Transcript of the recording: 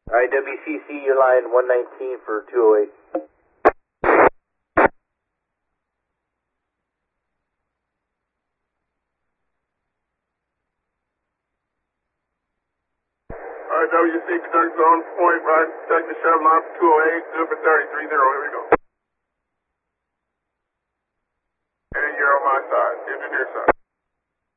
Alright, WCC, you're line 119 for 208. Alright, WC, conductor on point, right, second shuttle line for 208, number 330, here we go. And you're on my side, engineer side.